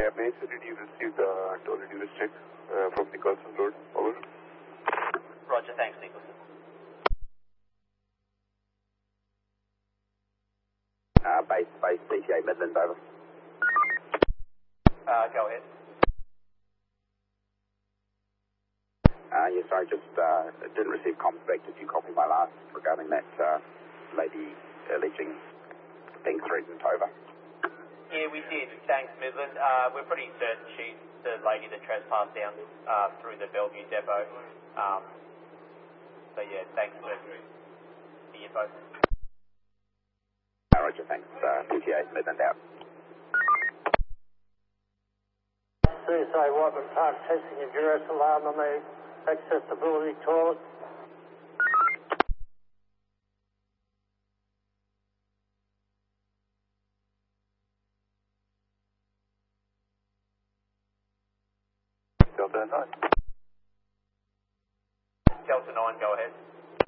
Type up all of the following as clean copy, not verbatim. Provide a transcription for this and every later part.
Mason, did you receive the already this check from Nicholson Road? Over. Roger, thanks, Nicholson. Base PTA Midland, over. Go ahead. Yes, sorry, just didn't receive comms back. Did you copy my last regarding that lady alleging being threatened, over? Yeah, we did. Thanks, Midland. We're pretty certain she's the lady that trespassed down through the Bellevue depot. So yeah, thanks for the info. Roger, thanks. PTA Midland out. CSA Whiteman Park testing a duress alarm on the accessibility toilet. Delta 9. Delta 9, go ahead.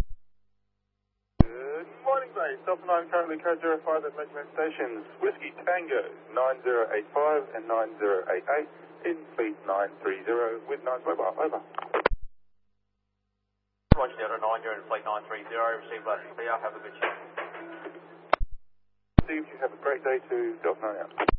Good morning, base. Delta 9 currently code 05 at Midland Stations. Whiskey Tango 9085 and 9088 in fleet 930 with 9 mobile. Over. Roger, Delta 9, you're in fleet 930. Received by clear. Have a good shift. Steve, you have a great day too. Delta 9 out.